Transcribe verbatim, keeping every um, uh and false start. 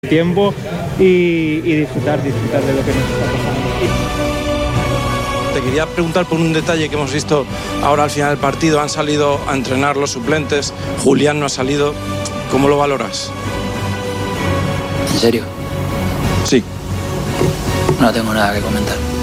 tiempo y, y disfrutar, disfrutar de lo que nos está pasando. Te quería preguntar por un detalle que hemos visto ahora al final del partido. Han salido a entrenar los suplentes, Julián no ha salido. ¿Cómo lo valoras? ¿En serio? Sí. No tengo nada que comentar.